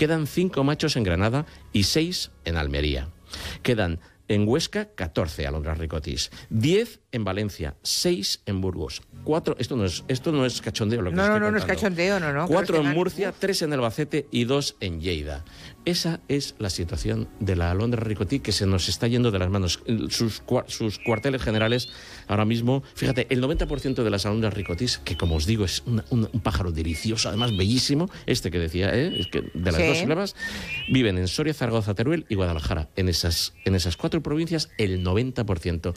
Quedan 5 machos en Granada y 6 en Almería. Quedan en Huesca 14 alondras ricotis, 10 en Valencia, 6 en Burgos, 4, esto no es cachondeo lo que estoy contando. No es cachondeo, no. 4 en Murcia, 3 en Albacete y 2 en Lleida. Esa es la situación de la alondra ricotí, que se nos está yendo de las manos. Sus cuarteles generales ahora mismo, fíjate, el 90% de las alondras ricotís, que como os digo es un pájaro delicioso, además bellísimo, este que decía, es que de las dos sílabas, viven en Soria, Zaragoza, Teruel y Guadalajara. En esas 4 provincias, el 90%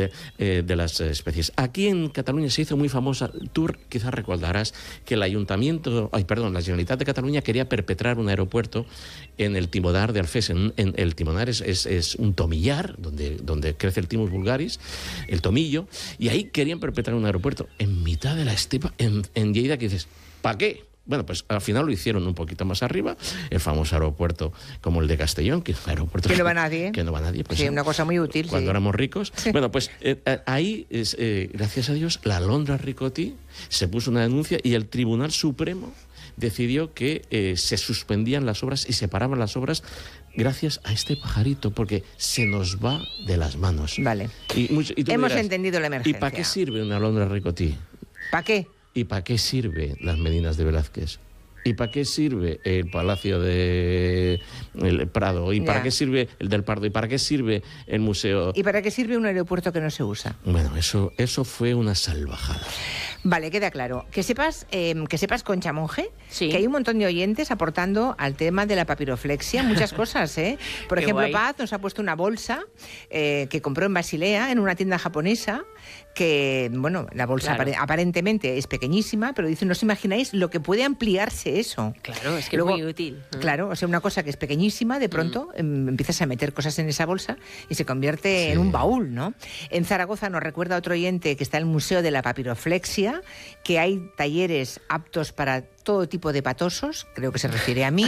de las especies. Aquí en Cataluña se hizo muy famosa, tú quizás recordarás que la Generalitat de Cataluña quería perpetrar un aeropuerto en el Timodar de Alfés. El Timodar es un tomillar donde crece el Thymus vulgaris, el tomillo, y ahí querían perpetrar un aeropuerto en mitad de la estepa, en Lleida, que dices, ¿para qué? Bueno, pues al final lo hicieron un poquito más arriba, el famoso aeropuerto como el de Castellón, que es un aeropuerto que no va a nadie. Que no va a nadie. Pues, sí, una cosa muy útil. Cuando éramos ricos. Sí. Bueno, pues ahí, gracias a Dios, la alondra ricotí se puso una denuncia y el Tribunal Supremo decidió que se suspendían las obras y se paraban las obras gracias a este pajarito, porque se nos va de las manos. Vale. Y hemos entendido la emergencia. ¿Y para qué sirve una alondra ricotí? ¿Para qué? ¿Y para qué sirve las Meninas de Velázquez? ¿Y para qué sirve el Palacio de el Prado? ¿Y para qué sirve el del Pardo? ¿Y para qué sirve el museo? ¿Y para qué sirve un aeropuerto que no se usa? Bueno, eso fue una salvajada. Vale, queda claro. Que sepas, Concha Monge, sí, que hay un montón de oyentes aportando al tema de la papiroflexia muchas cosas, ¿eh? Por ejemplo, Paz nos ha puesto una bolsa que compró en Basilea, en una tienda japonesa, que, bueno, la bolsa aparentemente es pequeñísima, pero dice, no os imagináis lo que puede ampliarse eso. Claro, es que luego, es muy útil. Claro, o sea, una cosa que es pequeñísima, de pronto empiezas a meter cosas en esa bolsa y se convierte en un baúl, ¿no? En Zaragoza nos recuerda otro oyente que está en el Museo de la Papiroflexia, que hay talleres aptos para todo tipo de patosos, creo que se refiere a mí.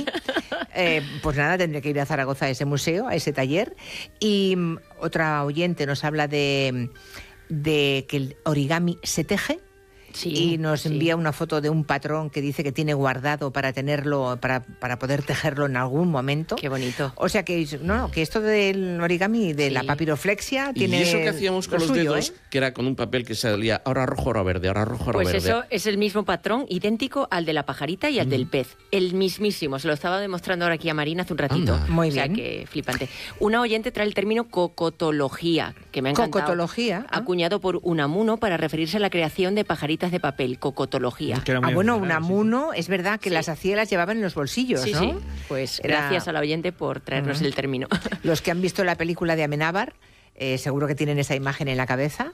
Pues nada, tendré que ir a Zaragoza a ese museo, a ese taller. Y otra oyente nos habla de que el origami se teje. Sí, y nos envía una foto de un patrón que dice que tiene guardado para tenerlo, para poder tejerlo en algún momento. Qué bonito. O sea que que esto del origami, de la papiroflexia, tiene. Y eso que hacíamos con los dedos, que era con un papel que salía ahora rojo, ahora verde, ahora rojo, ahora verde. Pues eso es el mismo patrón, idéntico al de la pajarita y al del pez. El mismísimo. Se lo estaba demostrando ahora aquí a Marina hace un ratito. Anda. Muy bien. O sea que flipante. Una oyente trae el término cocotología, que me ha encantado. Cocotología. Acuñado por Unamuno para referirse a la creación de pajaritas de papel. Cocotología. Bueno, Unamuno, es verdad que las hacía y las llevaban en los bolsillos, ¿no? Sí. Pues gracias a la oyente por traernos el término. Los que han visto la película de Amenábar, seguro que tienen esa imagen en la cabeza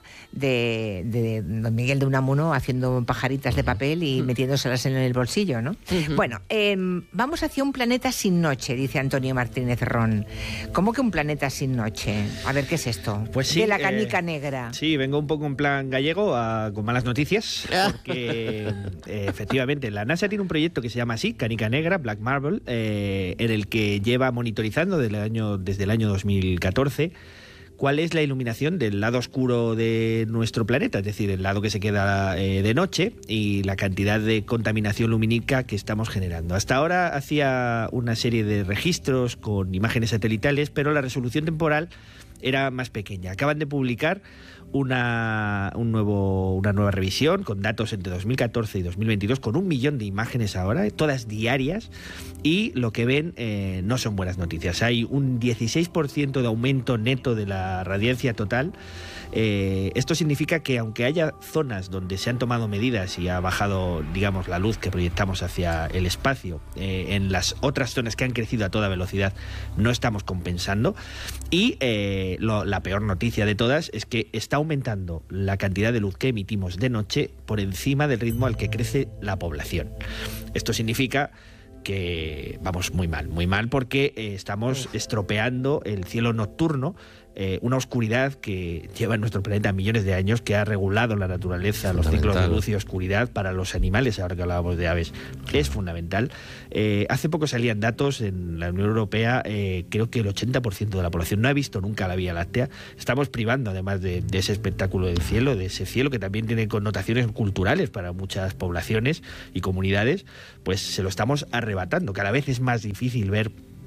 de don Miguel de Unamuno haciendo pajaritas de papel y metiéndoselas en el bolsillo, ¿no? Bueno, vamos hacia un planeta sin noche, dice Antonio Martínez Ron. ¿Cómo que un planeta sin noche? A ver, ¿qué es esto? Pues sí, de la canica negra. Sí, vengo un poco en plan gallego con malas noticias, porque efectivamente la NASA tiene un proyecto que se llama así, Canica Negra, Black Marble, en el que lleva monitorizando desde el año 2014 cuál es la iluminación del lado oscuro de nuestro planeta, es decir, el lado que se queda de noche y la cantidad de contaminación lumínica que estamos generando. Hasta ahora hacía una serie de registros con imágenes satelitales, pero la resolución temporal era más pequeña. Acaban de publicar una nueva revisión con datos entre 2014 y 2022, con 1 millón de imágenes ahora, todas diarias, y lo que ven no son buenas noticias. Hay un 16% de aumento neto de la radiancia total. Esto significa que aunque haya zonas donde se han tomado medidas y ha bajado, digamos, la luz que proyectamos hacia el espacio, en las otras zonas que han crecido a toda velocidad no estamos compensando. Y la peor noticia de todas es que está aumentando la cantidad de luz que emitimos de noche por encima del ritmo al que crece la población. Esto significa que vamos muy mal porque estamos estropeando el cielo nocturno una oscuridad que lleva en nuestro planeta millones de años, que ha regulado la naturaleza, los ciclos de luz y oscuridad para los animales, ahora que hablábamos de aves, es fundamental. Hace poco salían datos en la Unión Europea, creo que el 80% de la población no ha visto nunca la Vía Láctea. Estamos privando además de ese espectáculo del cielo, de ese cielo que también tiene connotaciones culturales para muchas poblaciones y comunidades, pues se lo estamos arrebatando. Cada vez es más difícil ver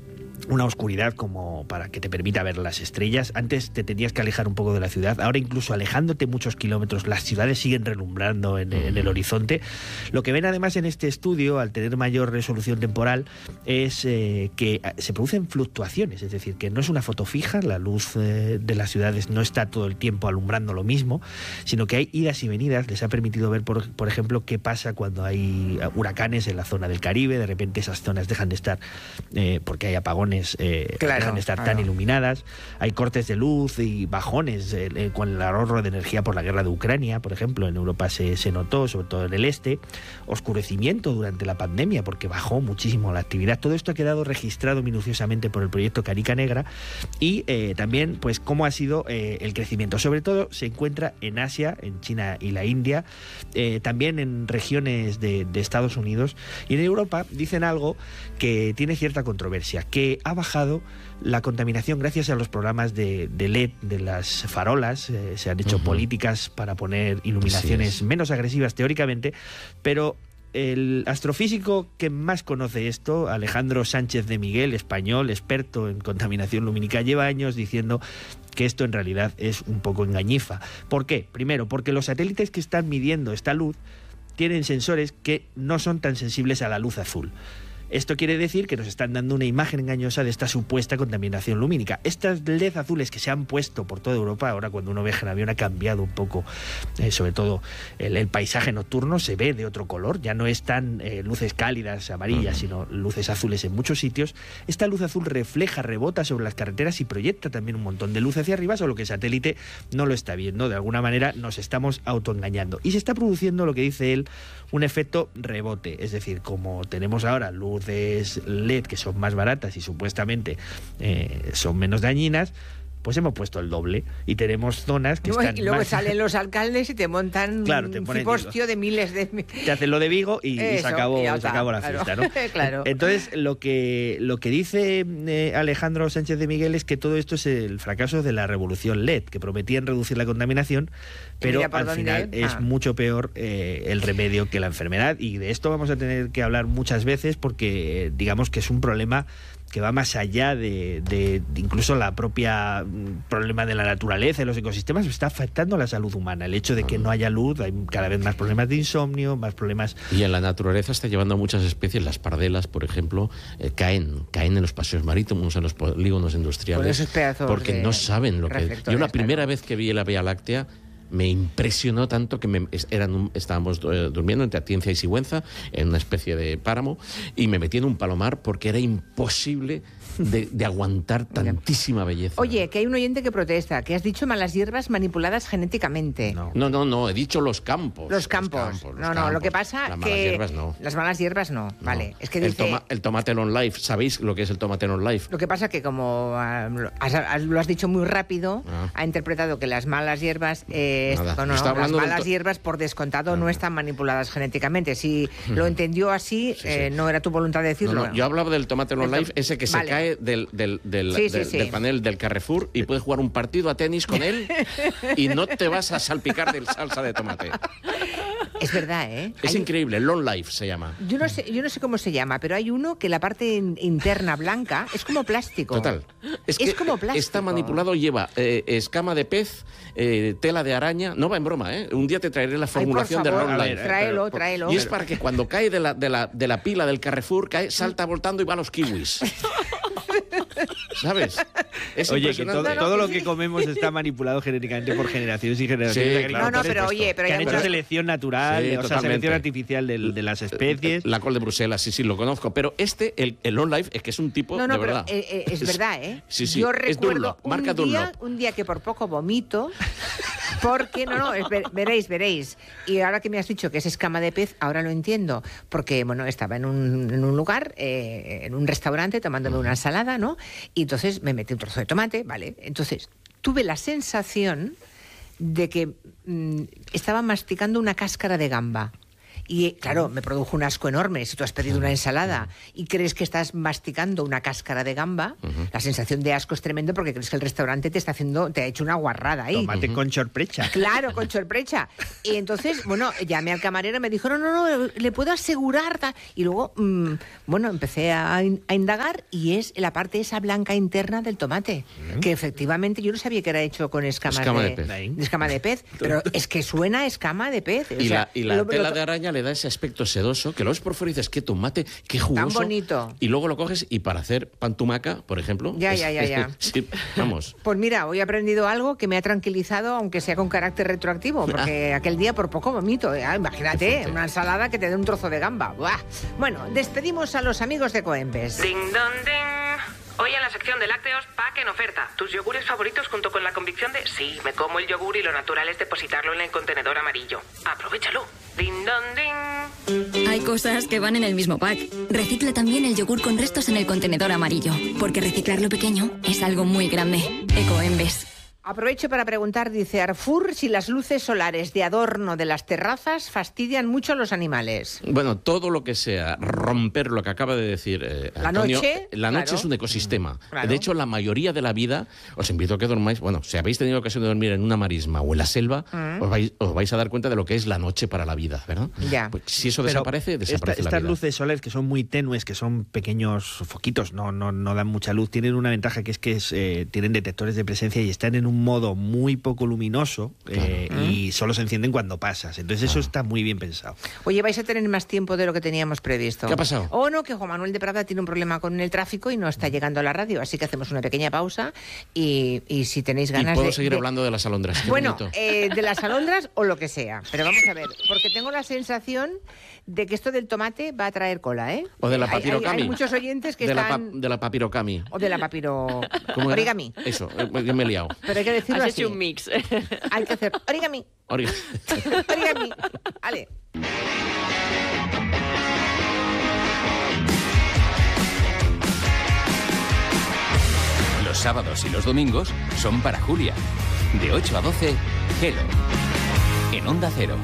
una oscuridad como para que te permita ver las estrellas. Antes te tenías que alejar un poco de la ciudad, ahora incluso alejándote muchos kilómetros, las ciudades siguen relumbrando en el horizonte. Lo que ven además en este estudio, al tener mayor resolución temporal, es que se producen fluctuaciones, es decir, que no es una foto fija, la luz de las ciudades no está todo el tiempo alumbrando lo mismo, sino que hay idas y venidas. Les ha permitido ver, por ejemplo, qué pasa cuando hay huracanes en la zona del Caribe. De repente esas zonas dejan de estar, porque hay apagones, dejan de estar tan iluminadas. Hay cortes de luz y bajones con el ahorro de energía por la guerra de Ucrania, por ejemplo. En Europa se notó, sobre todo en el este. Oscurecimiento durante la pandemia, porque bajó muchísimo la actividad. Todo esto ha quedado registrado minuciosamente por el proyecto Canica Negra, y también pues cómo ha sido el crecimiento. Sobre todo se encuentra en Asia, en China y la India, también en regiones de Estados Unidos, y en Europa dicen algo que tiene cierta controversia, que ha bajado la contaminación gracias a los programas de LED de las farolas. Se han hecho políticas para poner iluminaciones menos agresivas teóricamente, pero el astrofísico que más conoce esto, Alejandro Sánchez de Miguel, español, experto en contaminación lumínica, lleva años diciendo que esto en realidad es un poco engañifa. ¿Por qué? Primero, porque los satélites que están midiendo esta luz tienen sensores que no son tan sensibles a la luz azul. Esto quiere decir que nos están dando una imagen engañosa de esta supuesta contaminación lumínica. Estas LED azules que se han puesto por toda Europa, ahora cuando uno viaja en avión ha cambiado un poco, sobre todo el paisaje nocturno se ve de otro color, ya no es tan luces cálidas, amarillas, sino luces azules en muchos sitios. Esta luz azul refleja, rebota sobre las carreteras y proyecta también un montón de luz hacia arriba, solo que el satélite no lo está viendo. De alguna manera nos estamos autoengañando. Y se está produciendo, lo que dice él, un efecto rebote. Es decir, como tenemos ahora luces LED que son más baratas y supuestamente son menos dañinas, pues hemos puesto el doble y tenemos zonas que están y luego más... salen los alcaldes y te montan un cipostio de miles de... Te hacen lo de Vigo y se acabó la fiesta, ¿no? Claro. Entonces, lo que dice Alejandro Sánchez de Miguel es que todo esto es el fracaso de la revolución LED, que prometían reducir la contaminación, pero al final es mucho peor el remedio que la enfermedad, y de esto vamos a tener que hablar muchas veces porque digamos que es un problema que va más allá de incluso la propia problema de la naturaleza y los ecosistemas. Está afectando a la salud humana. El hecho de que no haya luz, hay cada vez más problemas de insomnio, más problemas... Y en la naturaleza está llevando a muchas especies, las pardelas, por ejemplo, caen en los paseos marítimos, en los polígonos industriales, porque no saben lo que... Yo la primera vez que vi la Vía Láctea me impresionó tanto que estábamos durmiendo entre Atienza y Sigüenza en una especie de páramo, y me metí en un palomar porque era imposible de aguantar tantísima belleza. Oye, que hay un oyente que protesta, que has dicho malas hierbas manipuladas genéticamente. No, he dicho los campos. Los campos. Lo que pasa las que... malas hierbas no. Las malas hierbas no, vale. Es que dice... el tomate long life, ¿sabéis lo que es el tomate long life? Lo que pasa que como lo has dicho muy rápido, ha interpretado que las malas hierbas... las malas hierbas, por descontado, no están manipuladas genéticamente. Si lo entendió así, no era tu voluntad de decirlo. No, yo hablaba del tomate long life, ese que se cae del panel del Carrefour y puedes jugar un partido a tenis con él y no te vas a salpicar de salsa de tomate. Es verdad, ¿eh? Es increíble, long life se llama. Yo no sé cómo se llama, pero hay uno que la parte interna blanca es como plástico. Total. Es como plástico. Está manipulado, lleva escama de pez, tela de araña. No va en broma, ¿eh? Un día te traeré la formulación de long life. Tráelo. Y es para que cuando cae de la pila del Carrefour, salta voltando y va a los kiwis. ¿Sabes? Es oye, que todo lo que comemos está manipulado genéticamente por generaciones y generaciones. Sí, claro, pero que han hecho selección natural, selección artificial de las especies. La col de Bruselas, sí, lo conozco. Pero el long life es que es un tipo de verdad. Es verdad, ¿eh? Sí. Yo recuerdo Dunlop, un día que por poco vomito, porque, veréis. Y ahora que me has dicho que es escama de pez, ahora lo entiendo. Porque, estaba en un lugar, en un restaurante, tomándome una ensalada, ¿no? Y entonces me metí un trozo de tomate, ¿vale? Entonces, tuve la sensación de que estaba masticando una cáscara de gamba. Y claro, me produjo un asco enorme. Si tú has pedido una ensalada y crees que estás masticando una cáscara de gamba, la sensación de asco es tremendo porque crees que el restaurante te ha hecho una guarrada ahí. Tomate con chorprecha. Claro, con chorprecha. Y entonces, bueno, llamé al camarero y me dijo, no, le puedo asegurar. Y luego, bueno, empecé a indagar y es la parte esa blanca interna del tomate, que efectivamente yo no sabía que era hecho con escama de pez, pero es que suena a escama de pez. Y la tela de araña le da ese aspecto sedoso que lo ves por fuera y dices, qué tomate, qué jugoso. Tan bonito. Y luego lo coges y para hacer pan tumaca, por ejemplo. Ya. Sí, vamos. Pues mira, hoy he aprendido algo que me ha tranquilizado, aunque sea con carácter retroactivo, porque aquel día por poco vomito. Imagínate, una ensalada que te dé un trozo de gamba. ¡Buah! Bueno, despedimos a los amigos de Coembes. Ding dong ding. Hoy en la sección de lácteos, pack en oferta. Tus yogures favoritos junto con la convicción de sí, me como el yogur y lo natural es depositarlo en el contenedor amarillo. Aprovechalo. Ding dong ding. Hay cosas que van en el mismo pack. Recicla también el yogur con restos en el contenedor amarillo, porque reciclar lo pequeño es algo muy grande. Ecoembes. Aprovecho para preguntar, dice Arfur, si las luces solares de adorno de las terrazas fastidian mucho a los animales. Bueno, todo lo que sea romper lo que acaba de decir Antonio. La noche es un ecosistema. Claro. De hecho, la mayoría de la vida, os invito a que dormáis, bueno, si habéis tenido ocasión de dormir en una marisma o en la selva, os vais a dar cuenta de lo que es la noche para la vida, ¿verdad? Ya. Pues si eso desaparece la vida. Estas luces solares que son muy tenues, que son pequeños foquitos, no dan mucha luz, tienen una ventaja que es que tienen detectores de presencia y están en un modo muy poco luminoso y solo se encienden cuando pasas. Entonces eso está muy bien pensado. Oye, vais a tener más tiempo de lo que teníamos previsto. ¿Qué ha pasado? No, que Juan Manuel de Prada tiene un problema con el tráfico y no está llegando a la radio, así que hacemos una pequeña pausa y si tenéis ganas puedo seguir hablando de las alondras. Bueno, de las alondras o lo que sea. Pero vamos a ver, porque tengo la sensación de que esto del tomate va a traer cola, ¿eh? O de la papirocami. Hay muchos oyentes que están... de la papirocami. O de la papiro... ¿Cómo era? Origami. Eso, yo me he liado. Pero hay que decirlo Has así. hecho un mix. Hay que hacer origami. Origami. Vale. Los sábados y los domingos son para Julia. De 8 a 12, Hello. En Onda Cero.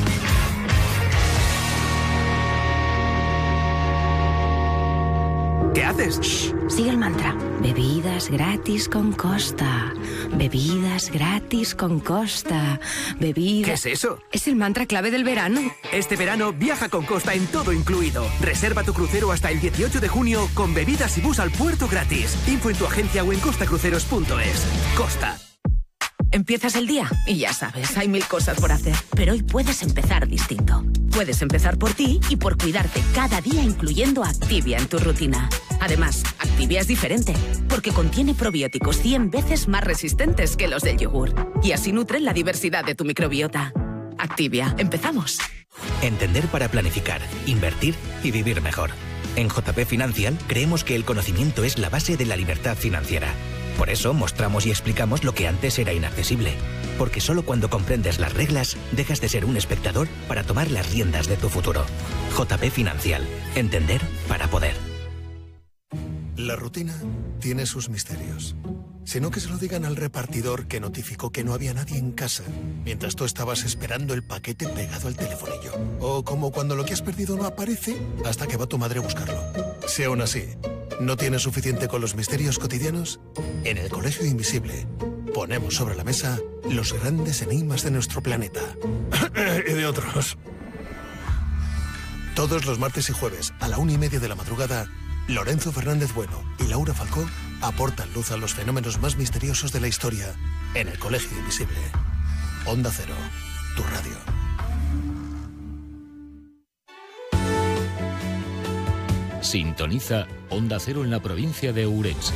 ¿Qué haces? Shh, sigue el mantra. Bebidas gratis con Costa. Bebidas gratis con Costa. Bebidas... ¿Qué es eso? Es el mantra clave del verano. Este verano viaja con Costa en todo incluido. Reserva tu crucero hasta el 18 de junio con bebidas y bus al puerto gratis. Info en tu agencia o en costacruceros.es. Costa. Empiezas el día y ya sabes, hay 1000 cosas por hacer. Pero hoy puedes empezar distinto. Puedes empezar por ti y por cuidarte cada día, incluyendo Activia en tu rutina. Además, Activia es diferente, porque contiene probióticos 100 veces más resistentes que los del yogur. Y así nutren la diversidad de tu microbiota. Activia, empezamos. Entender para planificar, invertir y vivir mejor. En JP Financial creemos que el conocimiento es la base de la libertad financiera. Por eso mostramos y explicamos lo que antes era inaccesible. Porque solo cuando comprendes las reglas, dejas de ser un espectador para tomar las riendas de tu futuro. JP Financial. Entender para poder. La rutina tiene sus misterios. Sino que se lo digan al repartidor que notificó que no había nadie en casa, mientras tú estabas esperando el paquete pegado al telefonillo. O como cuando lo que has perdido no aparece hasta que va tu madre a buscarlo. Si aún así no tienes suficiente con los misterios cotidianos, en el Colegio Invisible ponemos sobre la mesa los grandes enigmas de nuestro planeta. Y de otros. Todos los martes y jueves a la 1:30 de la madrugada, Lorenzo Fernández Bueno y Laura Falcó aportan luz a los fenómenos más misteriosos de la historia en el Colegio Invisible. Onda Cero, tu radio. Sintoniza Onda Cero en la provincia de Ourense.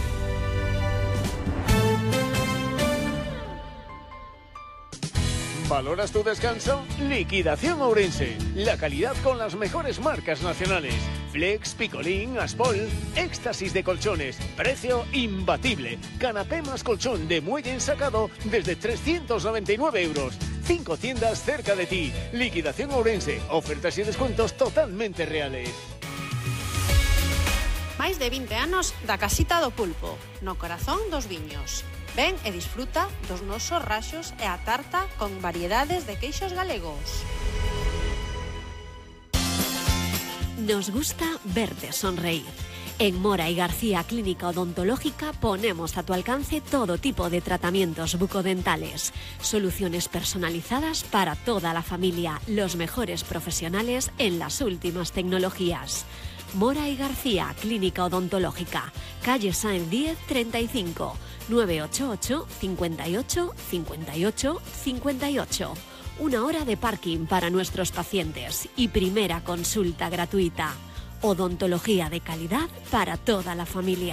¿Valoras tu descanso? Liquidación Ourense. La calidad con las mejores marcas nacionales. Flex, Picolín, Aspol, éxtasis de colchones. Precio imbatible. Canapé más colchón de muelle ensacado desde 399 euros. 5 tiendas cerca de ti. Liquidación Ourense. Ofertas y descuentos totalmente reales. Máis de 20 anos da Casita do Pulpo, no corazón dos Viños. Ven e disfruta dos nosos raxos e a tarta con variedades de queixos galegos. Nos gusta verte sonreír. En Mora y García Clínica Odontológica ponemos a tu alcance todo tipo de tratamientos bucodentales, soluciones personalizadas para toda la familia, los mejores profesionales en las últimas tecnologías. Mora y García Clínica Odontológica, calle Sáenz 10 35, 988 58 58 58. 1 hora de parking para nuestros pacientes y primera consulta gratuita. Odontología de calidad para toda la familia.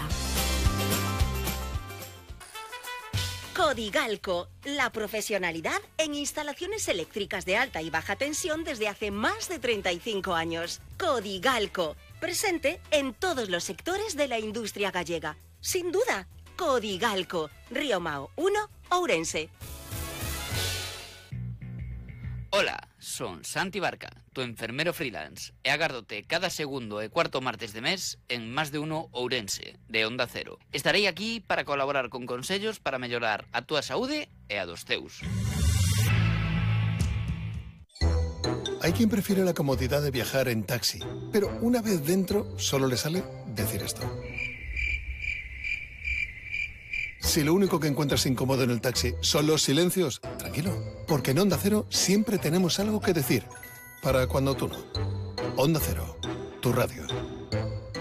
Codigalco, la profesionalidad en instalaciones eléctricas de alta y baja tensión desde hace más de 35 años. Codigalco, presente en todos los sectores de la industria gallega. Sin duda, Codigalco, Río Mao 1, Ourense. Hola, son Santi Barca, tu enfermero freelance, e agárdote cada segundo e cuarto martes de mes en Más de Uno Ourense, de Onda Cero. Estarei aquí para colaborar con consellos para mellorar a túa saúde e a dos teus. Hay quien prefiere la comodidad de viajar en taxi, pero una vez dentro solo le sale decir esto. Si lo único que encuentras incómodo en el taxi son los silencios, tranquilo, porque en Onda Cero siempre tenemos algo que decir, para cuando tú no. Onda Cero, tu radio.